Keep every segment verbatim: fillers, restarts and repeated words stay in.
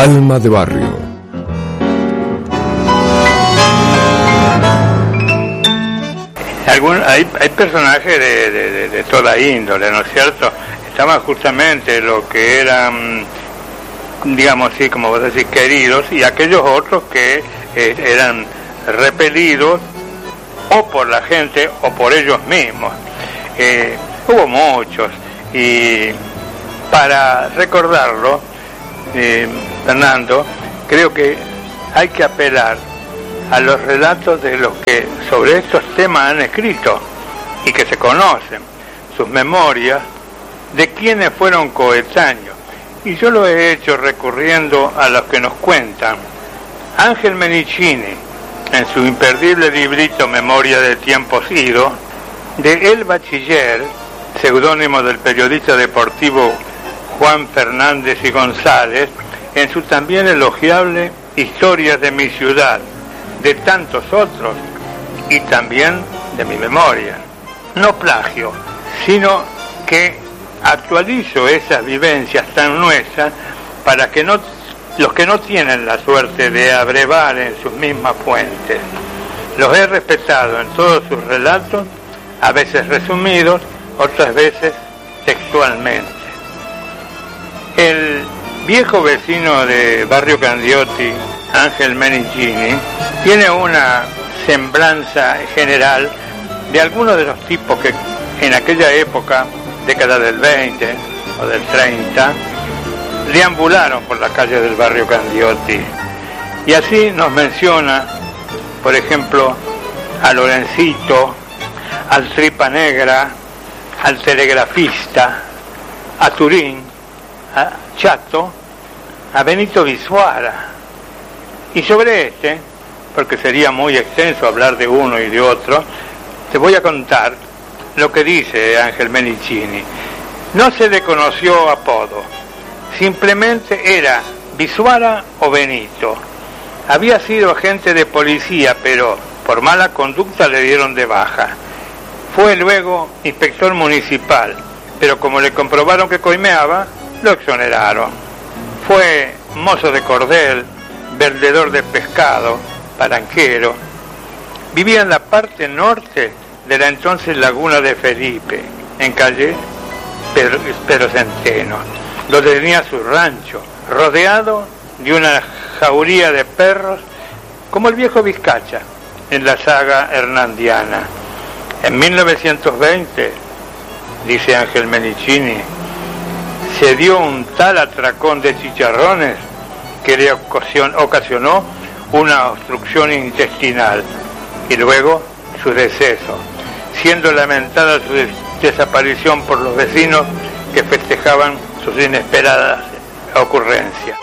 Alma de Barrio. Algún, hay, hay personajes de, de, de, de toda índole, ¿no es cierto? Estaban justamente lo que eran, digamos así, como vos decís, queridos, y aquellos otros que eh, eran repelidos o por la gente o por ellos mismos. Eh, hubo muchos, y para recordarlo, eh, Fernando, creo que hay que apelar a los relatos de los que sobre estos temas han escrito y que se conocen, sus memorias, de quienes fueron coetáneos. Y yo lo he hecho recurriendo a los que nos cuentan. Ángel Menicini, en su imperdible librito Memoria de tiempos idos, de El Bachiller, seudónimo del periodista deportivo Juan Fernández y González, en su también elogiable Historias de mi ciudad, de tantos otros, y también de mi memoria. No plagio, sino que actualizo esas vivencias tan nuestras para que no, los que no tienen la suerte de abrevar en sus mismas fuentes. Los he respetado en todos sus relatos, a veces resumidos, otras veces textualmente. El viejo vecino de Barrio Candioti, Ángel Menicini, tiene una semblanza general de algunos de los tipos que en aquella época, década del veinte o del treinta, deambularon por las calles del Barrio Candioti. Y así nos menciona, por ejemplo, a Lorencito, al Tripa Negra, al telegrafista, a Turín, a Chato, a Benito Visuara. Y sobre este, porque sería muy extenso hablar de uno y de otro, te voy a contar lo que dice Ángel Menicini. No se le conoció apodo, simplemente era Visuara o Benito. Había sido agente de policía, pero por mala conducta le dieron de baja. Fue luego inspector municipal, pero como le comprobaron que coimeaba, lo exoneraron. Fue mozo de cordel, vendedor de pescado, palanquero. Vivía en la parte norte de la entonces Laguna de Felipe, en calle Pedro, Pedro Centeno, donde tenía su rancho, rodeado de una jauría de perros, como el viejo Vizcacha, en la saga hernandiana. En mil novecientos veinte, dice Ángel Menicini, se dio un tal atracón de chicharrones que le ocasionó una obstrucción intestinal y luego su deceso, siendo lamentada su des- desaparición por los vecinos que festejaban sus inesperadas ocurrencias.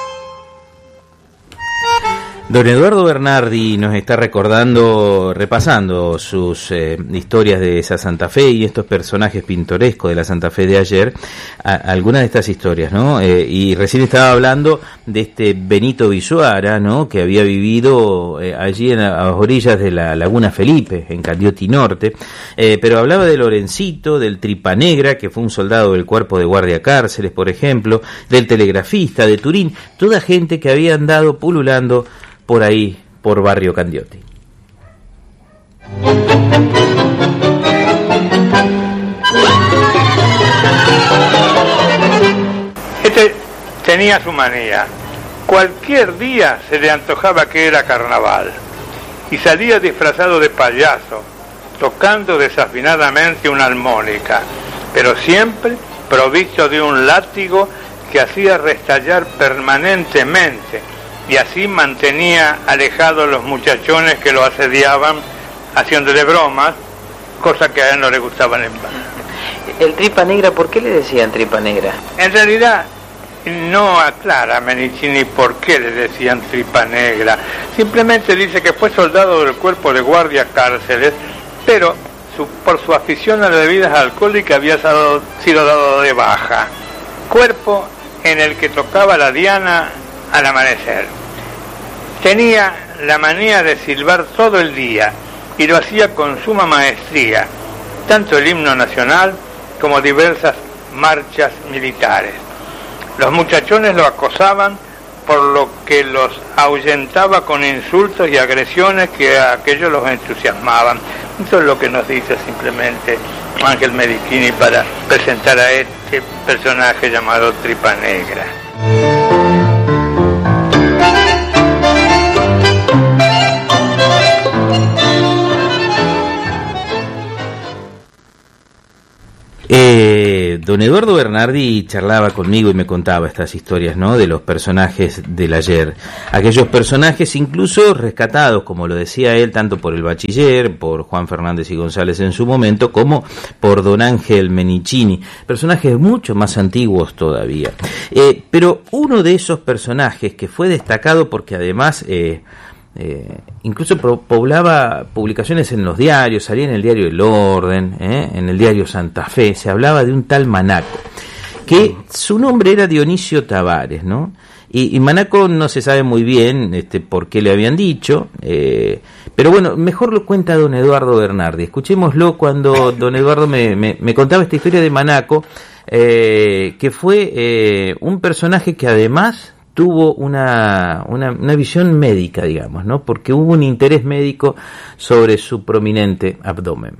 Don Eduardo Bernardi nos está recordando, repasando sus eh, historias de esa Santa Fe y estos personajes pintorescos de la Santa Fe de ayer, a, algunas de estas historias, ¿no? Eh, y recién estaba hablando de este Benito Visuara, ¿no? Que había vivido eh, allí en, a las orillas de la Laguna Felipe, en Candioti Norte, eh, pero hablaba de Lorencito, del Tripa Negra, que fue un soldado del cuerpo de guardia cárceles, por ejemplo, del telegrafista, de Turín, toda gente que había andado pululando por ahí, por Barrio Candioti. Este tenía su manía. Cualquier día se le antojaba que era carnaval y salía disfrazado de payaso, tocando desafinadamente una armónica, pero siempre provisto de un látigo que hacía restallar permanentemente, y así mantenía alejados los muchachones que lo asediaban, haciéndole bromas, cosas que a él no le gustaban en vano. El Tripa Negra, ¿por qué le decían Tripa Negra? En realidad no aclara Menicini por qué le decían Tripa Negra, simplemente dice que fue soldado del cuerpo de guardia cárceles, pero su, por su afición a las bebidas alcohólicas había sido, sido dado de baja, cuerpo en el que tocaba la diana al amanecer. Tenía la manía de silbar todo el día y lo hacía con suma maestría, tanto el himno nacional como diversas marchas militares. Los muchachones lo acosaban por lo que los ahuyentaba con insultos y agresiones que a aquellos los entusiasmaban. Eso es lo que nos dice simplemente Ángel Menichini para presentar a este personaje llamado Tripa Negra. Eh, don Eduardo Bernardi charlaba conmigo y me contaba estas historias, ¿no?, de los personajes del ayer. Aquellos personajes incluso rescatados, como lo decía él, tanto por el bachiller, por Juan Fernández y González en su momento, como por don Ángel Menichini. Personajes mucho más antiguos todavía. Eh, pero uno de esos personajes que fue destacado porque además... Eh, Eh, incluso poblaba publicaciones en los diarios, salía en el diario El Orden, eh, en el diario Santa Fe, se hablaba de un tal Manaco, que su nombre era Dionisio Tavares, ¿no? Y, y Manaco no se sabe muy bien este, por qué le habían dicho, eh, pero bueno, mejor lo cuenta don Eduardo Bernardi. Escuchémoslo cuando don Eduardo me, me, me contaba esta historia de Manaco, eh, que fue eh, un personaje que además tuvo una, una, una visión médica, digamos, ¿no? Porque hubo un interés médico sobre su prominente abdomen.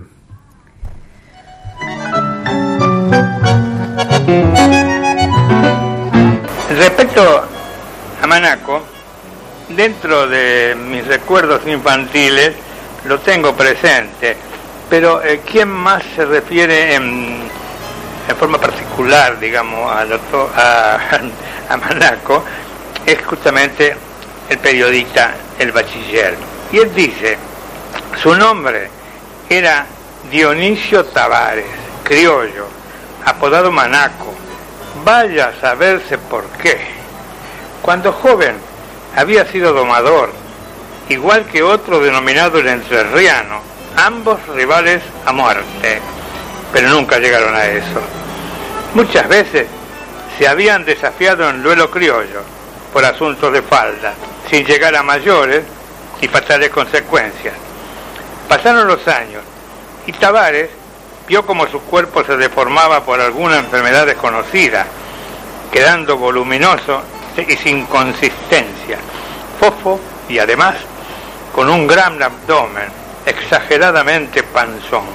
Respecto a Manaco, dentro de mis recuerdos infantiles lo tengo presente, pero eh, ¿quién más se refiere en, en forma particular, digamos, a, doctor, a, a Manaco? Es justamente el periodista El Bachiller. Y él dice, su nombre era Dionisio Tavares, criollo, apodado Manaco. Vaya a saberse por qué. Cuando joven había sido domador, igual que otro denominado el Entrerriano, ambos rivales a muerte, pero nunca llegaron a eso. Muchas veces se habían desafiado en duelo criollo, por asuntos de falda, sin llegar a mayores y fatales consecuencias. Pasaron los años y Tavares vio como su cuerpo se deformaba por alguna enfermedad desconocida, quedando voluminoso y sin consistencia, fofo y además con un gran abdomen, exageradamente panzón.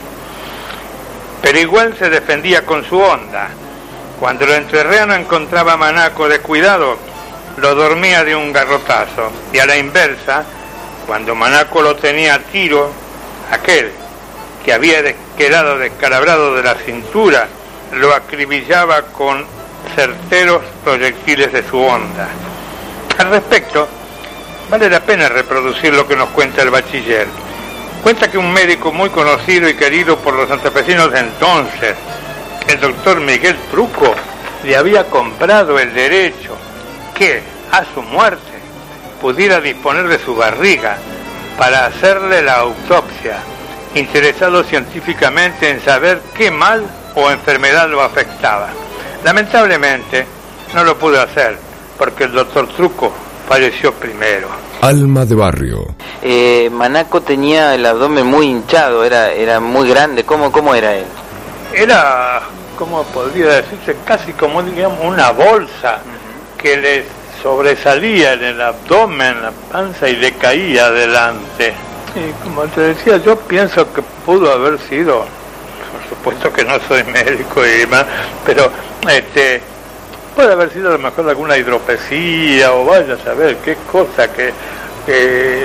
Pero igual se defendía con su onda. Cuando el entrerriano encontraba a Manaco descuidado, lo dormía de un garrotazo, y a la inversa, cuando Manaco lo tenía a tiro, aquel que había quedado descalabrado de la cintura, lo acribillaba con certeros proyectiles de su onda. Al respecto, vale la pena reproducir lo que nos cuenta el Bachiller. Cuenta que un médico muy conocido y querido por los santafesinos de entonces, el doctor Miguel Truco, le había comprado el derecho que a su muerte pudiera disponer de su barriga para hacerle la autopsia, interesado científicamente en saber qué mal o enfermedad lo afectaba. Lamentablemente no lo pudo hacer porque el doctor Truco falleció primero. Alma de barrio. Eh, Manaco tenía el abdomen muy hinchado, era era muy grande. ¿Cómo, cómo era él? Era, como podría decirse, casi como digamos una bolsa que le sobresalía en el abdomen, la panza, y le caía adelante. Y como te decía, yo pienso que pudo haber sido, por supuesto que no soy médico y demás, pero este puede haber sido a lo mejor alguna hidropesía o vaya a saber qué cosa, que eh,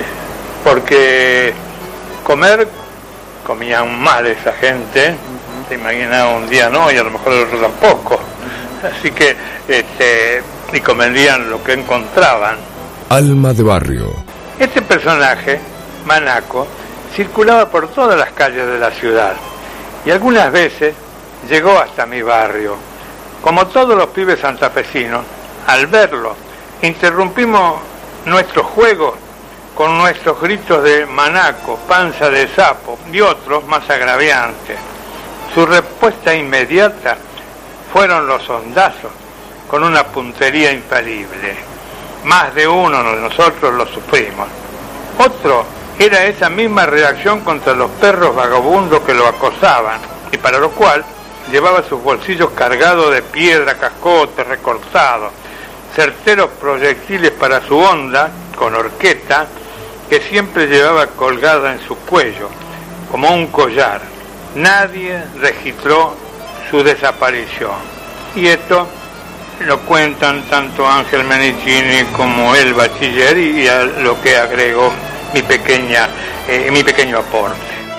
porque comer comían mal esa gente, te imaginas, un día no y a lo mejor el otro tampoco, así que este y comían lo que encontraban. Alma de barrio. Este personaje, Manaco, circulaba por todas las calles de la ciudad y algunas veces llegó hasta mi barrio. Como todos los pibes santafesinos, al verlo, interrumpimos nuestros juegos con nuestros gritos de Manaco, panza de sapo y otros más agraviantes. Su respuesta inmediata fueron los hondazos con una puntería infalible. Más de uno de nosotros lo sufrimos. Otro era esa misma reacción contra los perros vagabundos que lo acosaban, y para lo cual llevaba sus bolsillos cargados de piedra, cascotes, recortados. certeros proyectiles para su honda, con horqueta, que siempre llevaba colgada en su cuello, como un collar. Nadie registró su desaparición. Y esto lo cuentan tanto Ángel Menicini como el bachiller, y a lo que agrego mi pequeña, eh, mi pequeño aporte.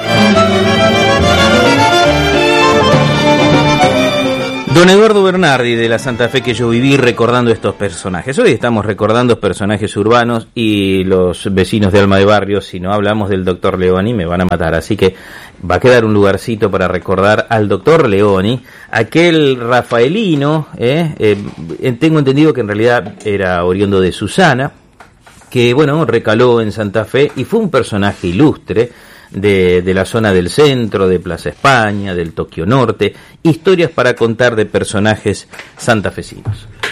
Don Eduardo Bernardi, de la Santa Fe que yo viví, recordando estos personajes. Hoy estamos recordando personajes urbanos, y los vecinos de Alma de Barrio, si no hablamos del doctor Leoni, me van a matar. Así que va a quedar un lugarcito para recordar al doctor Leoni, aquel rafaelino, eh, eh, tengo entendido que en realidad era oriundo de Susana, que bueno, recaló en Santa Fe y fue un personaje ilustre de, de la zona del centro, de Plaza España, del Tokio Norte, historias para contar de personajes santafesinos.